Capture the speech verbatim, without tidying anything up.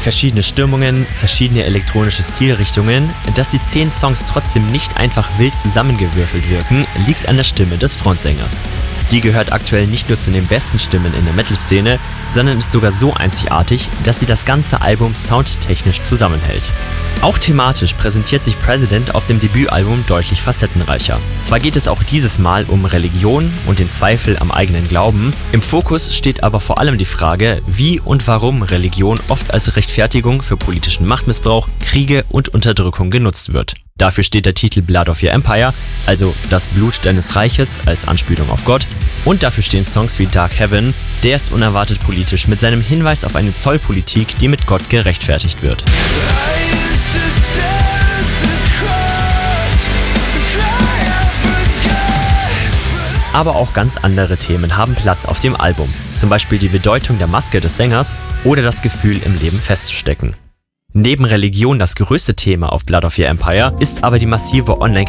Verschiedene Stimmungen, verschiedene elektronische Stilrichtungen. Dass die zehn Songs trotzdem nicht einfach wild zusammengewürfelt wirken, liegt an der Stimme des Frontsängers. Die gehört aktuell nicht nur zu den besten Stimmen in der Metal-Szene, sondern ist sogar so einzigartig, dass sie das ganze Album soundtechnisch zusammenhält. Auch thematisch präsentiert sich President auf dem Debütalbum deutlich facettenreicher. Zwar geht es auch dieses Mal um Religion und den Zweifel am eigenen Glauben, im Fokus steht aber vor allem die Frage, wie und warum Religion oft als Rechtfertigung für politischen Machtmissbrauch, Kriege und Unterdrückung genutzt wird. Dafür steht der Titel Blood of Your Empire, also das Blut deines Reiches als Anspielung auf Gott, und dafür stehen Songs wie Dark Heaven, der ist unerwartet politisch mit seinem Hinweis auf eine Zollpolitik, die mit Gott gerechtfertigt wird. Aber auch ganz andere Themen haben Platz auf dem Album, zum Beispiel die Bedeutung der Maske des Sängers oder das Gefühl, im Leben festzustecken. Neben Religion das größte Thema auf Blood of Your Empire ist aber die massive Online-